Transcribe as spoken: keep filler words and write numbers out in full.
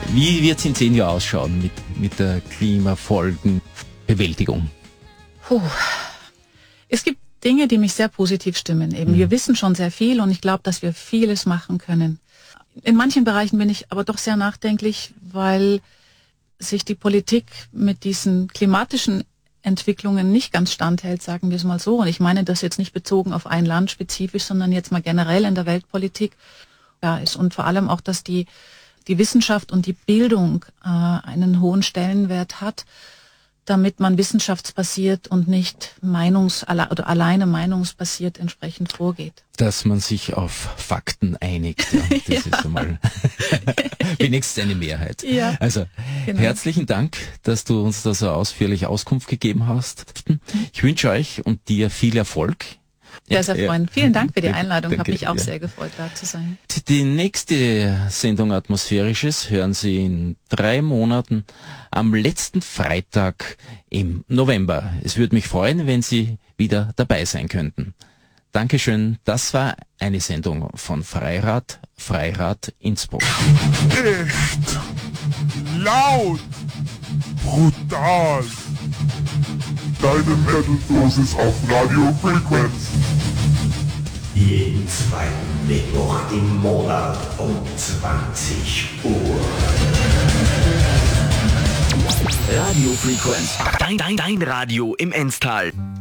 Wie wird es in zehn Jahren ausschauen mit, mit der Klimafolgenbewältigung? Puh. Es gibt Dinge, die mich sehr positiv stimmen. Eben, mhm. Wir wissen schon sehr viel und ich glaube, dass wir vieles machen können. In manchen Bereichen bin ich aber doch sehr nachdenklich, weil sich die Politik mit diesen klimatischen Entwicklungen nicht ganz standhält, sagen wir es mal so. Und ich meine das jetzt nicht bezogen auf ein Land spezifisch, sondern jetzt mal generell in der Weltpolitik. Ja, ist und vor allem auch, dass die die Wissenschaft und die Bildung äh, einen hohen Stellenwert hat, damit man wissenschaftsbasiert und nicht meinungs- oder alleine meinungsbasiert entsprechend vorgeht. Dass man sich auf Fakten einigt, ja, das ja. ist einmal wenigstens eine Mehrheit. Ja, also genau. Herzlichen Dank, dass du uns da so ausführlich Auskunft gegeben hast. Ich wünsche euch und dir viel Erfolg. Sehr, sehr freuen. Ja. Vielen Dank für die Danke, Einladung. danke, Habe mich auch ja. sehr gefreut, da zu sein. Die nächste Sendung Atmosphärisches hören Sie in drei Monaten am letzten Freitag im November. Es würde mich freuen, wenn Sie wieder dabei sein könnten. Dankeschön. Das war eine Sendung von Freirad, Freirad Innsbruck. Echt, laut, brutal. Deine Metal-Dosis auf Radio Frequenz. Jeden zweiten Mittwoch im Monat um zwanzig Uhr. Radio Frequenz. Dein, dein, dein Radio im Enstal.